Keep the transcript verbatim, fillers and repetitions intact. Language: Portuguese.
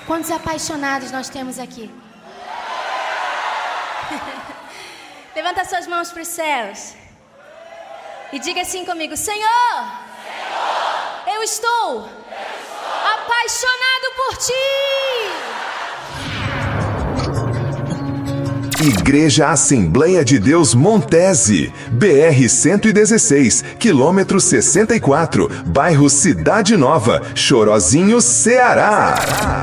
Quantos apaixonados nós temos aqui? Levanta suas mãos para os céus e diga assim comigo: Senhor, Senhor eu, estou eu estou apaixonado por Ti. Igreja Assembleia de Deus Montese, B R cento e dezesseis, quilômetro sessenta e quatro, bairro Cidade Nova, Chorozinho, Ceará.